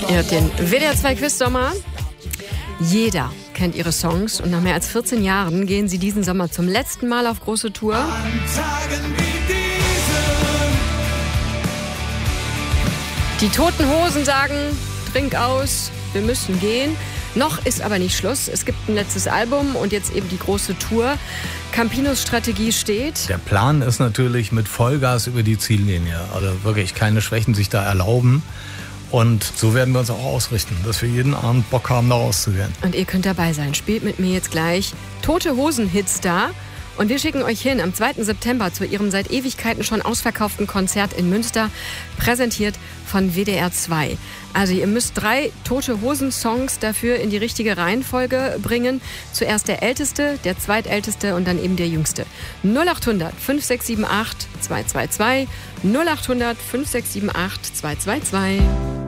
Ihr hört den WDR 2 Quiz Sommer. Jeder kennt ihre Songs und nach mehr als 14 Jahren gehen sie diesen Sommer zum letzten Mal auf große Tour. An Tagen wie diesen. Die Toten Hosen sagen, trink aus, wir müssen gehen. Noch ist aber nicht Schluss. Es gibt ein letztes Album und jetzt eben die große Tour. Campinos Strategie steht. Der Plan ist natürlich mit Vollgas über die Ziellinie. Also wirklich keine Schwächen sich da erlauben. Und so werden wir uns auch ausrichten, dass wir jeden Abend Bock haben, da rauszugehen. Und ihr könnt dabei sein. Spielt mit mir jetzt gleich Tote Hosen-Hits da. Und wir schicken euch hin am 2. September zu ihrem seit Ewigkeiten schon ausverkauften Konzert in Münster, präsentiert von WDR 2. Also ihr müsst 3 Tote Hosen-Songs dafür in die richtige Reihenfolge bringen. Zuerst der älteste, der zweitälteste und dann eben der jüngste. 0800 5678 222 0800 5678 222.